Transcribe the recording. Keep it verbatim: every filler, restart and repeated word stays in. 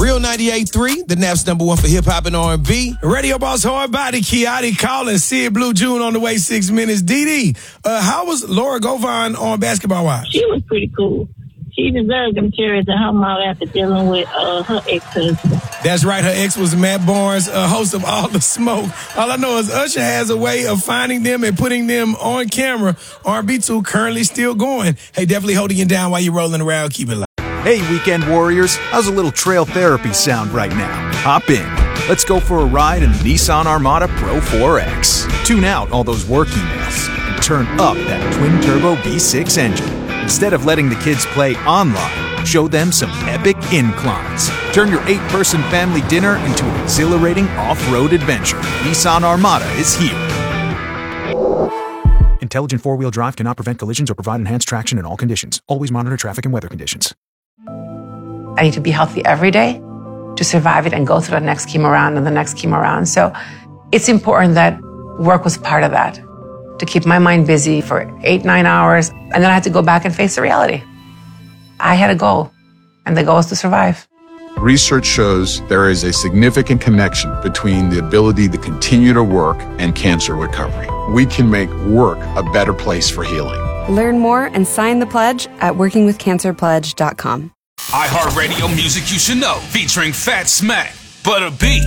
Real ninety-eight point three, the Nap's number one for hip-hop and R and B. Radio Boss Hard Body, Kiati calling, Sid Blue June on the way, six minutes. D D, uh, how was Laura Govan on Basketball Wives? She was pretty cool. She deserved them cherries in her mouth after dealing with uh, her ex-husband. That's right. Her ex was Matt Barnes, uh, host of All the Smoke. All I know is Usher has a way of finding them and putting them on camera. R and B two currently still going. Hey, definitely holding you down while you're rolling around. Keep it live. Hey, weekend warriors. How's a little trail therapy sound right now? Hop in. Let's go for a ride in the Nissan Armada Pro four X. Tune out all those work emails and turn up that twin-turbo V six engine. Instead of letting the kids play online, show them some epic inclines. Turn your eight-person family dinner into an exhilarating off-road adventure. Nissan Armada is here. Intelligent four-wheel drive cannot prevent collisions or provide enhanced traction in all conditions. Always monitor traffic and weather conditions. I need to be healthy every day to survive it and go through the next chemo round and the next chemo round. So it's important that work was part of that, to keep my mind busy for eight, nine hours. And then I had to go back and face the reality. I had a goal, and the goal is to survive. Research shows there is a significant connection between the ability to continue to work and cancer recovery. We can make work a better place for healing. Learn more and sign the pledge at working with cancer pledge dot com. iHeartRadio Music You Should Know, featuring Fat Smack, Butter B,